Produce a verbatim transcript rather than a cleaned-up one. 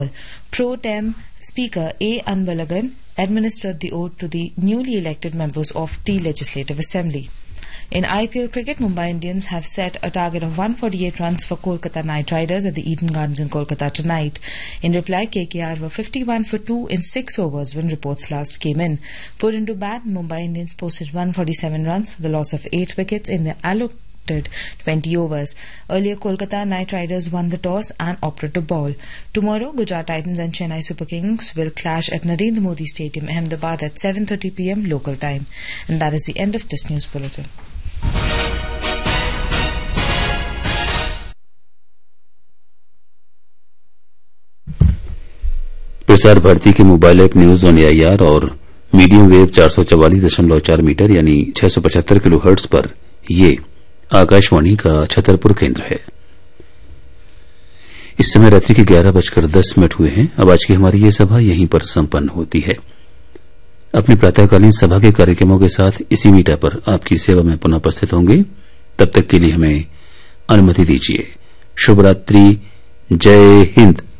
Pro Tem Speaker A. Anbalagan administered the oath to the newly elected members of the Legislative Assembly. In I P L cricket, Mumbai Indians have set a target of one hundred forty-eight runs for Kolkata Knight Riders at the Eden Gardens in Kolkata tonight. In reply, K K R were fifty-one for two in six overs when reports last came in. Put into bat, Mumbai Indians posted one hundred forty-seven runs for the loss of eight wickets in the allotted twenty overs. Earlier, Kolkata Knight Riders won the toss and opted to bowl. Tomorrow, Gujarat Titans and Chennai Super Kings will clash at Narendra Modi Stadium, Ahmedabad at seven thirty p m local time. And that is the end of this news bulletin. Prasar Bharati के mobile app news on AIR और medium wave चार सौ चवालीस दशमलव चार metre यानी छह सौ पचहत्तर किलो हर्ट्ज पर ये आकाशवाणी का छतरपुर केंद्र है। इस समय रात्रि के ग्यारह बजकर दस मिनट हुए हैं। अब आज की हमारी ये सभा यहीं पर संपन्न होती है। अपनी प्रातःकालीन सभा के कार्यक्रमों के साथ इसी मीटर पर आपकी सेवा में पुनः उपस्थित होंगे। तब तक के लिए हमें अनुमति दीजिए। शुभ रात्रि। जय हिंद।